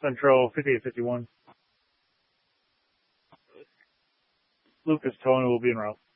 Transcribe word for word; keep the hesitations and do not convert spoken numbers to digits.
Central fifty-eight fifty-one. Lucas Tony will be en route.